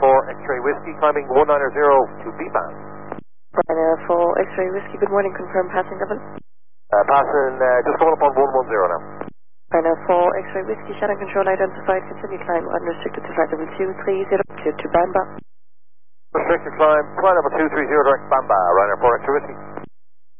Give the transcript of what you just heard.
4 X-ray Whiskey, climbing 190 to B-band. Ryanair 4 X-ray Whiskey, good morning, confirm passing level. Passing, just coming up on 110 now. Ryanair 4 X-ray Whiskey, shadow control identified, continue climb unrestricted to flight level 230 to Bamba. Restricted climb, flight level 230 direct Bamba, Ryanair 4 X-ray Whiskey.